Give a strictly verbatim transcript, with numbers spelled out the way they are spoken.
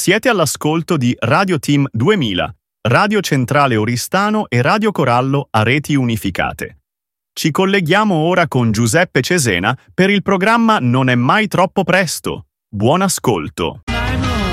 Siete all'ascolto di Radio Team duemila, Radio Centrale Oristano e Radio Corallo a reti unificate. Ci colleghiamo ora con Giuseppe Cesena per il programma Non è mai troppo presto. Buon ascolto.